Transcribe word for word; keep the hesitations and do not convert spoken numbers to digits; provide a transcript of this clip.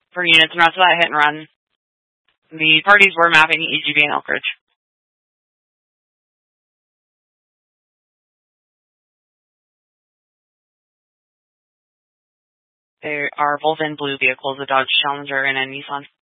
For units and rest of that hit and run, the parties were mapping E G B and Elkridge. They are both in blue vehicles, a Dodge Challenger and a Nissan.